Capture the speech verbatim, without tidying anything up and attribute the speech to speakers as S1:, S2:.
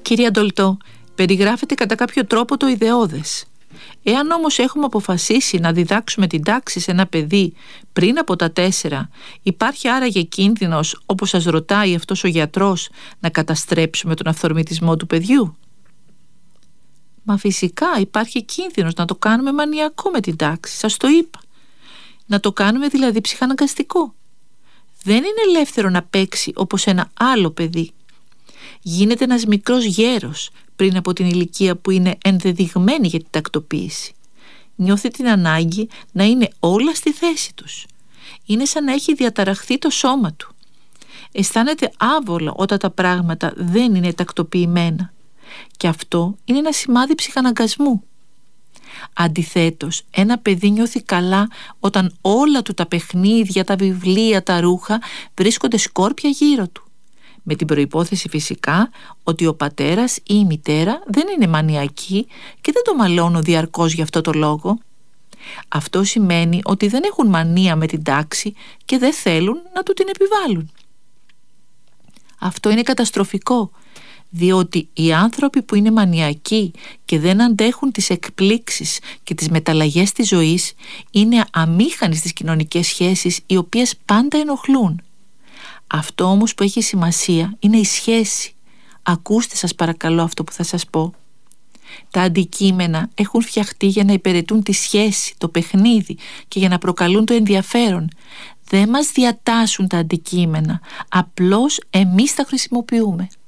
S1: Κυρία Ντολτό, περιγράφεται κατά κάποιο τρόπο το ιδεώδες. Εάν όμως έχουμε αποφασίσει να διδάξουμε την τάξη σε ένα παιδί πριν από τα τέσσερα, υπάρχει άραγε κίνδυνος, όπως σας ρωτάει αυτός ο γιατρός, να καταστρέψουμε τον αυθορμητισμό του παιδιού? Μα φυσικά υπάρχει κίνδυνος να το κάνουμε μανιακό με την τάξη, σας το είπα. Να το κάνουμε δηλαδή ψυχαναγκαστικό. Δεν είναι ελεύθερο να παίξει όπως ένα άλλο παιδί. Γίνεται ένας μικρός γέρος πριν από την ηλικία που είναι ενδεδειγμένη για την τακτοποίηση. Νιώθει την ανάγκη να είναι όλα στη θέση τους. Είναι σαν να έχει διαταραχθεί το σώμα του. Αισθάνεται άβολο όταν τα πράγματα δεν είναι τακτοποιημένα. Και αυτό είναι ένα σημάδι ψυχαναγκασμού. Αντιθέτως, ένα παιδί νιώθει καλά όταν όλα του τα παιχνίδια, τα βιβλία, τα ρούχα βρίσκονται σκόρπια γύρω του. Με την προϋπόθεση φυσικά ότι ο πατέρας ή η μητέρα δεν είναι μανιακοί και δεν το μαλώνουν διαρκώς για αυτό το λόγο. Αυτό σημαίνει ότι δεν έχουν μανία με την τάξη και δεν θέλουν να του την επιβάλλουν. Αυτό είναι καταστροφικό, διότι οι άνθρωποι που είναι μανιακοί και δεν αντέχουν τις εκπλήξεις και τις μεταλλαγές της ζωής είναι αμήχανοι στις κοινωνικές σχέσεις, οι οποίες πάντα ενοχλούν. Αυτό όμως που έχει σημασία είναι η σχέση. Ακούστε σας παρακαλώ αυτό που θα σας πω. Τα αντικείμενα έχουν φτιαχτεί για να υπηρετούν τη σχέση, το παιχνίδι και για να προκαλούν το ενδιαφέρον. Δεν μας διατάσσουν τα αντικείμενα, απλώς εμείς τα χρησιμοποιούμε.